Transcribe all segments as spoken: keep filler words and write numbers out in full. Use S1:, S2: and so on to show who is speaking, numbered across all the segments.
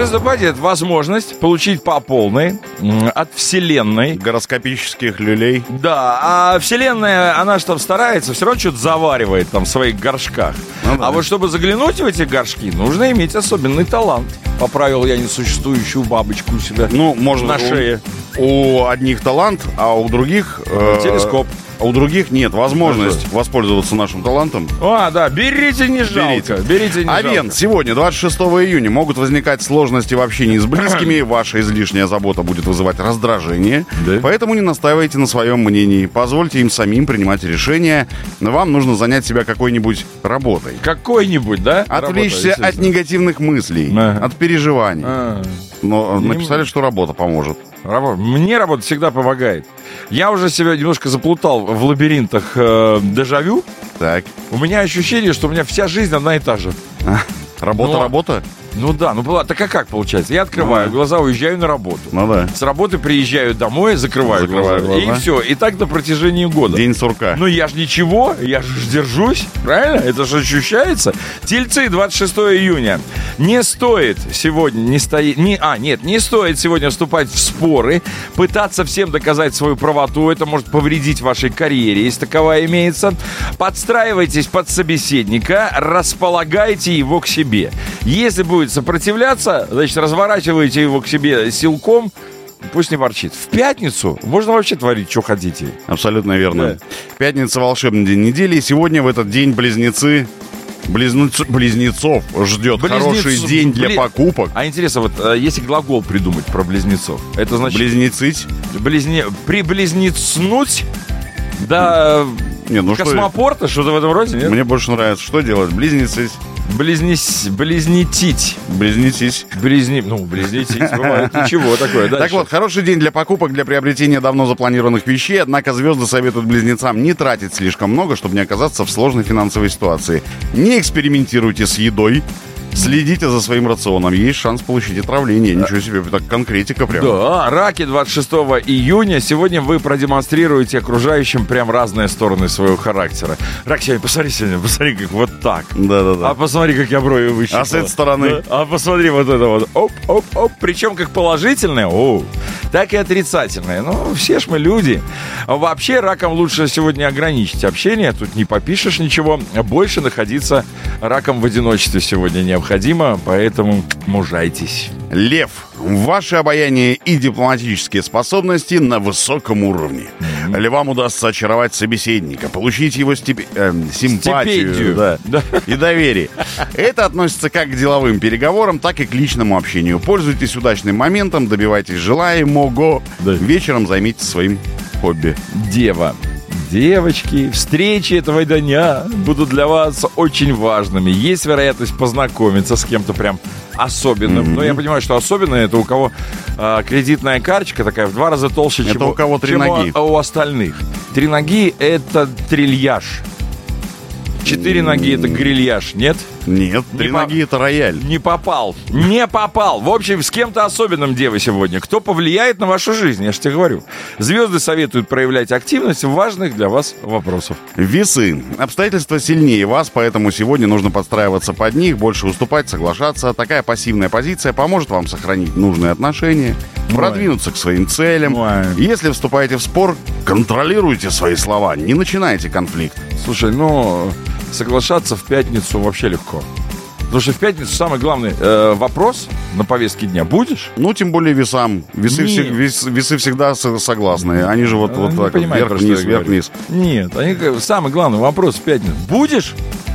S1: Звездопадение — это возможность получить по полной от Вселенной.
S2: Гороскопических люлей.
S1: Да, а Вселенная, она же там старается, все равно что-то заваривает там в своих горшках. Ну, да. А вот чтобы заглянуть в эти горшки, нужно иметь особенный талант. Поправил я несуществующую бабочку у себя
S2: ну, может,
S1: на шее.
S2: У, у одних талант, а у других... Э,
S1: телескоп.
S2: А у других нет возможность Хорошо. воспользоваться нашим талантом.
S1: А, да, берите, не жалко. Берите, берите не
S2: Авен,
S1: жалко.
S2: Сегодня, двадцать шестого июня, могут возникать сложности в общении с близкими. Ваша излишняя забота будет вызывать раздражение. Да? Поэтому не настаивайте на своем мнении. Позвольте им самим принимать решения. Вам нужно занять себя какой-нибудь работой.
S1: Какой-нибудь, да?
S2: Отвлечься от негативных мыслей, ага. от переживаний. А-а-а. Но не написали, что работа поможет.
S1: Мне работа всегда помогает. Я уже себя немножко заплутал в лабиринтах э, дежавю.
S2: Так.
S1: У меня ощущение, что у меня вся жизнь одна и та же.
S2: Работа, Но... работа?
S1: Ну да, ну так а как получается? Я открываю ну, глаза, уезжаю на работу.
S2: Ну да.
S1: С работы приезжаю домой, закрываю, закрываю глаза, глаза. И все. И так на протяжении года.
S2: День сурка.
S1: Ну я ж ничего, я же держусь. Правильно? Это же ощущается. Тельцы, двадцать шестого июня. Не стоит сегодня не стоит. Не, а, нет, не стоит сегодня вступать в споры, пытаться всем доказать свою правоту. Это может повредить вашей карьере, если таковая имеется. Подстраивайтесь под собеседника, располагайте его к себе. Если будет сопротивляться, значит, разворачиваете его к себе силком, пусть не ворчит. В пятницу можно вообще творить, что хотите.
S2: Абсолютно верно. Да. Пятница — волшебный день недели. И сегодня в этот день близнецы... Близнец... Близнецов ждет Близнец... хороший день для Бли... покупок.
S1: А интересно, вот если глагол придумать про близнецов, это значит...
S2: Близнецыть?
S1: Близне... Приблизнецнуть? Да...
S2: Нет, ну
S1: космопорта,
S2: что...
S1: что-то в этом роде, нет?
S2: Мне больше нравится. Что делать? Близнецить.
S1: Близнец... Близнетить.
S2: Близнетить.
S1: Близни... Ну, близнетить бывает. Ничего такое. Дальше.
S2: Так вот, хороший день для покупок, для приобретения давно запланированных вещей. Однако звезды советуют близнецам не тратить слишком много, чтобы не оказаться в сложной финансовой ситуации. Не экспериментируйте с едой. Следите за своим рационом. Есть шанс получить отравление. Ничего себе, так конкретика прям.
S1: Да, раки, двадцать шестого июня. Сегодня вы продемонстрируете окружающим прям разные стороны своего характера. Рак, сегодня, посмотри сегодня, посмотри, как вот так.
S2: Да-да-да.
S1: А посмотри, как я брови выщипал.
S2: А с этой стороны?
S1: Да? А посмотри вот это вот. Оп-оп-оп. Причем как положительное, о, так и отрицательное. Ну, все ж мы люди. Вообще, ракам лучше сегодня ограничить общение. Тут не попишешь ничего. Больше находиться раком в одиночестве сегодня необходимо. Необходимо, поэтому мужайтесь.
S2: Лев, ваши обаяние и дипломатические способности на высоком уровне. Mm-hmm. Львам удастся очаровать собеседника, получить его стипи... э, симпатию да, да. и доверие. Это относится как к деловым переговорам, так и к личному общению. Пользуйтесь удачным моментом, добивайтесь желаемого. Да. Вечером займитесь своим хобби.
S1: Дева. Девочки, встречи этого дня будут для вас очень важными. Есть вероятность познакомиться с кем-то прям особенным. Mm-hmm. Но я понимаю, что особенное — это у кого э, кредитная карточка такая в два раза толще,
S2: это
S1: чем,
S2: у, кого три
S1: чем
S2: ноги.
S1: У, у остальных. Три ноги — это трильяж. Четыре ноги — это грильяж, нет?
S2: Нет, три
S1: не
S2: ноги по... — это рояль.
S1: Не попал, не попал. В общем, с кем-то особенным, дева, сегодня. Кто повлияет на вашу жизнь, я же тебе говорю. Звезды советуют проявлять активность в важных для вас вопросах.
S2: Весы. Обстоятельства сильнее вас, поэтому сегодня нужно подстраиваться под них, больше уступать, соглашаться. Такая пассивная позиция поможет вам сохранить нужные отношения, Ой. продвинуться к своим целям. Ой. Если вступаете в спор, контролируйте свои слова, не начинайте конфликт.
S1: Слушай, ну... соглашаться в пятницу вообще легко. Потому что в пятницу самый главный э, вопрос на повестке дня. Будешь?
S2: Ну, тем более весам. Весы, всег, вес, весы всегда согласны. Они же вот, вот так вверх-вниз, вверх-вниз.
S1: Нет, они, самый главный вопрос в пятницу. Будешь?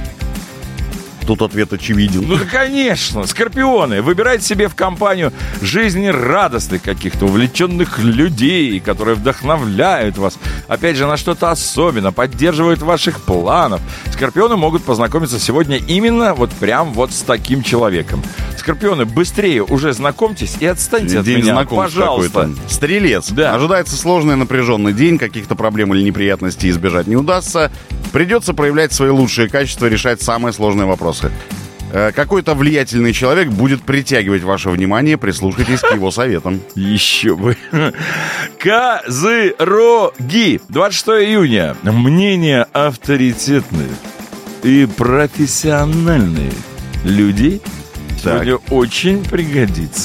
S2: Тут ответ очевиден.
S1: Ну да, конечно. Скорпионы, выбирайте себе в компанию жизнерадостных каких-то увлеченных людей, которые вдохновляют вас. Опять же, на что-то особенно, поддерживают ваших планов. Скорпионы могут познакомиться сегодня именно вот прям вот с таким человеком. Скорпионы, быстрее уже знакомьтесь и отстаньте
S2: день
S1: от меня,
S2: пожалуйста. Какой-то. Стрелец.
S1: Да.
S2: Ожидается сложный напряженный день, каких-то проблем или неприятностей избежать не удастся. Придется проявлять свои лучшие качества, решать самые сложные вопросы. Какой-то влиятельный человек будет притягивать ваше внимание, прислушайтесь к его советам.
S1: Еще бы. Козероги. двадцать шестого июня. Мнения авторитетных и профессиональных людей сегодня так. очень пригодится.